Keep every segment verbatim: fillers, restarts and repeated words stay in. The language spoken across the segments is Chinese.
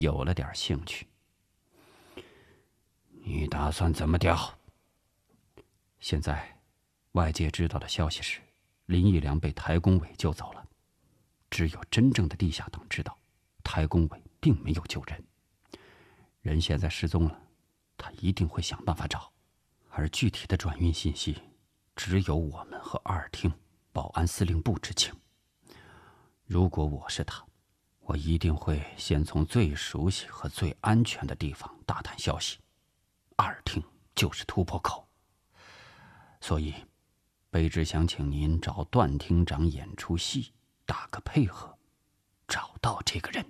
有了点兴趣。你打算怎么调？现在，外界知道的消息是，林义良被台工委救走了。只有真正的地下党知道，台工委并没有救人。人现在失踪了，他一定会想办法找。而具体的转运信息，只有我们和二厅、保安司令部知情。如果我是他，我一定会先从最熟悉和最安全的地方打探消息。二厅就是突破口。所以，卑职想请您找段厅长演出戏，打个配合，找到这个人。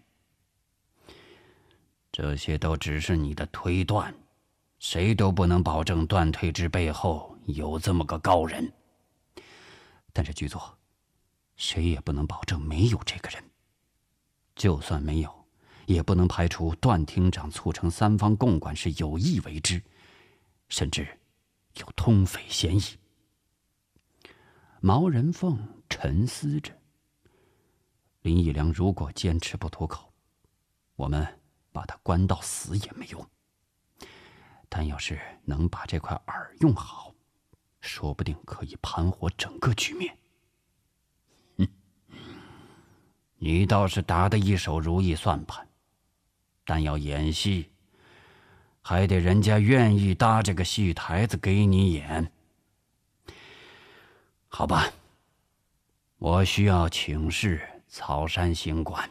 这些都只是你的推断，谁都不能保证段退之背后有这么个高人。但是剧作，谁也不能保证没有这个人。就算没有，也不能排除段厅长促成三方共管是有意为之，甚至有通匪嫌疑。毛人凤沉思着，林义良如果坚持不吐口，我们把他关到死也没用。但要是能把这块饵用好，说不定可以盘活整个局面。哼，你倒是打得一手如意算盘，但要演戏，还得人家愿意搭这个戏台子给你演。好吧，我需要请示草山行馆。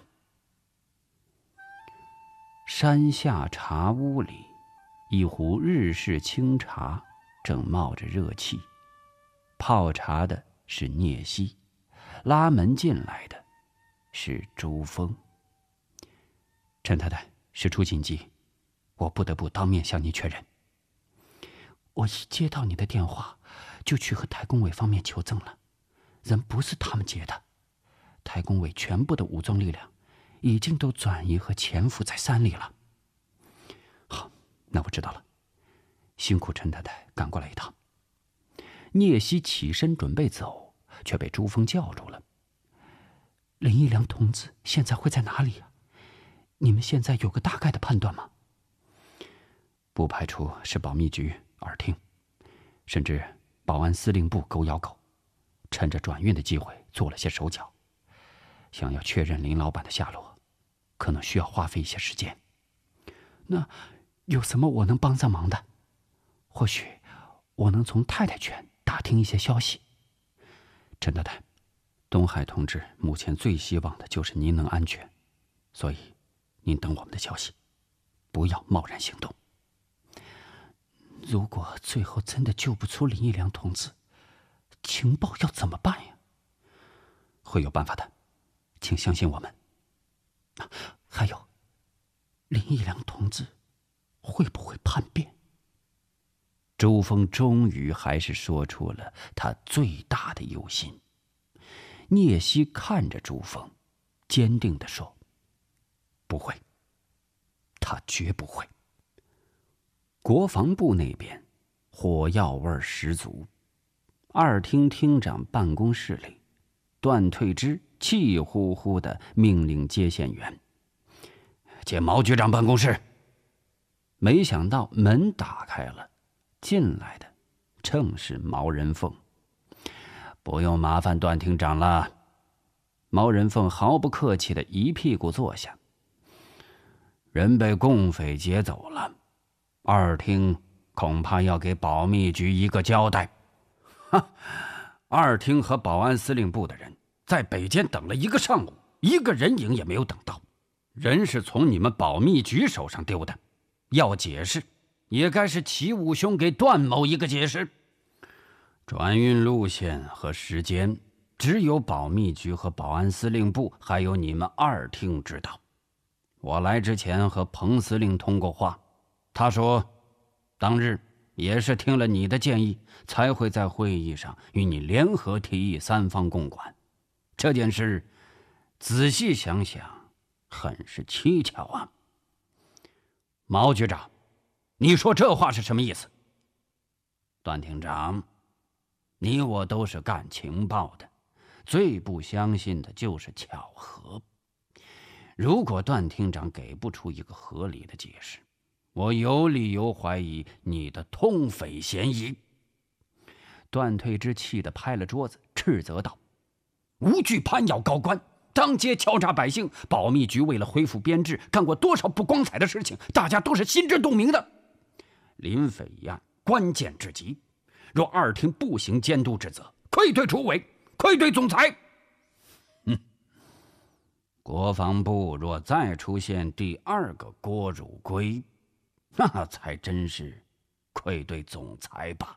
山下茶屋里，一壶日式清茶正冒着热气。泡茶的是聂西，拉门进来的是朱峰。陈太太，事出紧急，我不得不当面向您确认。我一接到你的电话，就去和台工委方面求证了，人不是他们接的。台工委全部的武装力量已经都转移和潜伏在山里了。好，那我知道了。辛苦陈太太赶过来一趟。聂西起身准备走，却被朱峰叫住了。林义良同志现在会在哪里啊？你们现在有个大概的判断吗？不排除是保密局、二厅，甚至保安司令部狗咬狗，趁着转运的机会做了些手脚。想要确认林老板的下落，可能需要花费一些时间。那有什么我能帮上忙的？或许我能从太太圈打听一些消息。陈太太，东海同志目前最希望的就是您能安全，所以您等我们的消息，不要贸然行动。如果最后真的救不出林义良同志，情报要怎么办呀？会有办法的，请相信我们。啊，还有，林义良同志会不会叛变？朱峰终于还是说出了他最大的忧心。聂西看着朱峰，坚定地说：“不会，他绝不会。”国防部那边，火药味十足。二厅厅长办公室里，段退之气呼呼地命令接线员：“接毛局长办公室。”没想到门打开了，进来的正是毛人凤。不用麻烦段厅长了。毛人凤毫不客气地一屁股坐下。人被共匪劫走了，二厅恐怕要给保密局一个交代。哈，二厅和保安司令部的人在北间等了一个上午，一个人影也没有等到。人是从你们保密局手上丢的，要解释也该是齐武兄给段某一个解释。转运路线和时间，只有保密局和保安司令部还有你们二厅知道。我来之前和彭司令通过话，他说当日也是听了你的建议，才会在会议上与你联合提议三方共管。这件事仔细想想，很是蹊跷啊。毛局长，你说这话是什么意思？段厅长，你我都是干情报的，最不相信的就是巧合。 如果段厅长给不出一个合理的解释，我有理由怀疑你的通匪嫌疑。段退之气得拍了桌子，斥责道：“无惧攀咬高官，当街敲诈百姓，保密局为了恢复编制，干过多少不光彩的事情，大家都是心知肚明的。林匪一案关键至极，若二厅不行监督职责，愧对主委，愧对总裁。嗯，国防部若再出现第二个郭汝瑰，那才真是愧对总裁吧。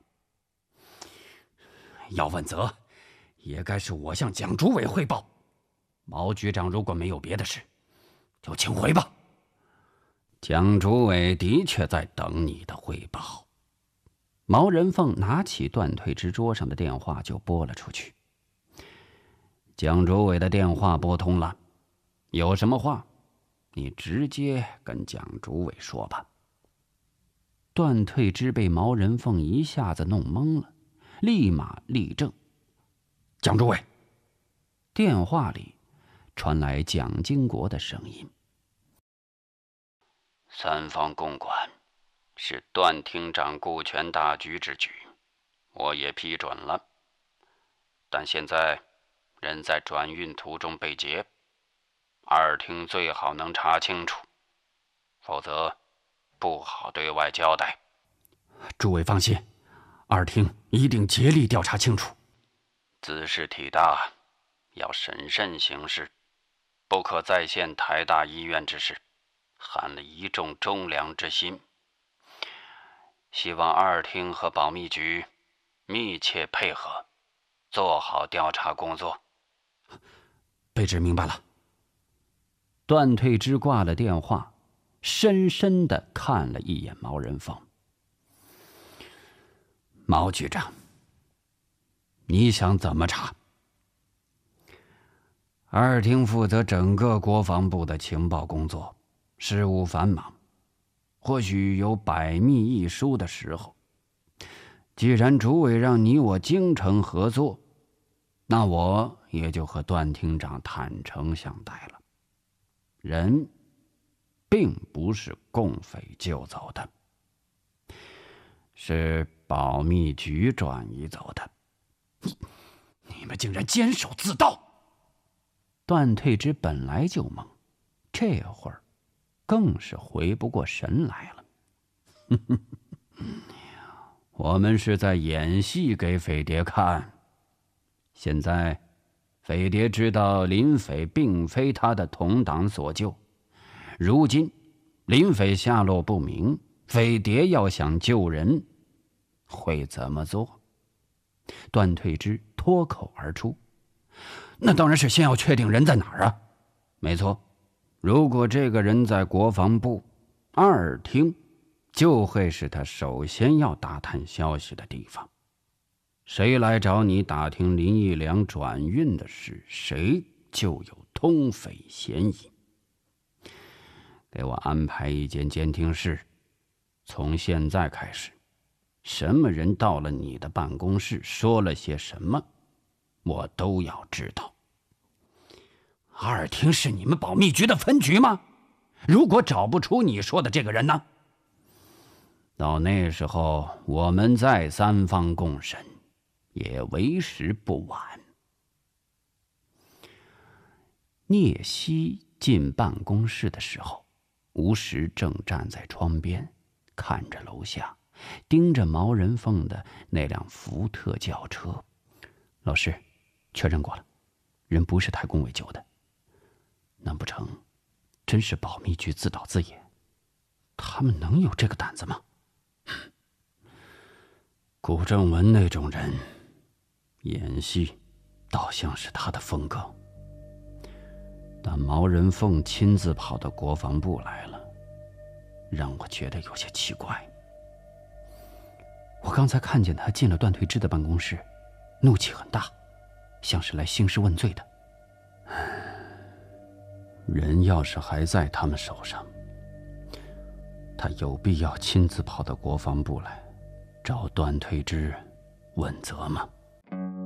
要问责，也该是我向蒋主委汇报。毛局长如果没有别的事，就请回吧。蒋主委的确在等你的汇报。”毛人凤拿起段退之桌上的电话就拨了出去。蒋主委的电话拨通了，有什么话，你直接跟蒋主委说吧。段退之被毛人凤一下子弄懵了，立马立正。蒋主委。电话里传来蒋经国的声音：“三方共管是段厅长顾全大局之举，我也批准了。但现在人在转运途中被劫，二厅最好能查清楚，否则不好对外交代。”诸位放心，二厅一定竭力调查清楚。兹事体大，要审慎行事，不可再现台大医院之事，寒了一众忠良之心。希望二厅和保密局密切配合，做好调查工作。卑职明白了。段退之挂了电话，深深地看了一眼毛人凤。毛局长，你想怎么查？二厅负责整个国防部的情报工作，事务繁忙，或许有百密一疏的时候。既然主委让你我精诚合作，那我也就和段厅长坦诚相待了。人并不是共匪救走的，是保密局转移走的。你你们竟然监守自盗！段退之本来就懵，这会儿更是回不过神来了。我们是在演戏给匪谍看。现在匪谍知道林匪并非他的同党所救，如今林匪下落不明，匪谍要想救人，会怎么做？段退之脱口而出：“那当然是先要确定人在哪儿啊！”没错，如果这个人在国防部，二厅就会是他首先要打探消息的地方。谁来找你打听林义良转运的事，谁就有通匪嫌疑。给我安排一间监听室，从现在开始，什么人到了你的办公室，说了些什么，我都要知道。二厅是你们保密局的分局吗？如果找不出你说的这个人呢？到那时候，我们再三方共审，也为时不晚。聂西进办公室的时候，吴石正站在窗边，看着楼下，盯着毛人凤的那辆福特轿车。老师，确认过了，人不是太公委救的。难不成真是保密局自导自演？他们能有这个胆子吗？古正文那种人演戏倒像是他的风格，但毛人凤亲自跑到国防部来了，让我觉得有些奇怪。我刚才看见他进了段退之的办公室，怒气很大，像是来兴师问罪的。人要是还在他们手上，他有必要亲自跑到国防部来找段退之问责吗？